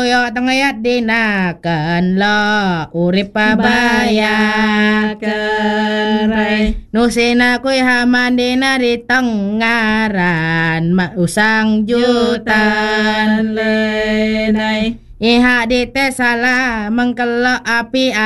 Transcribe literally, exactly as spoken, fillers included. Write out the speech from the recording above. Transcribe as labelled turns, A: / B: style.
A: yo tengayat dinakan lo urip pabayakan rai nusina kuy hamandina di tengaran ma usang jutan lenai iha di tesala mengkelok api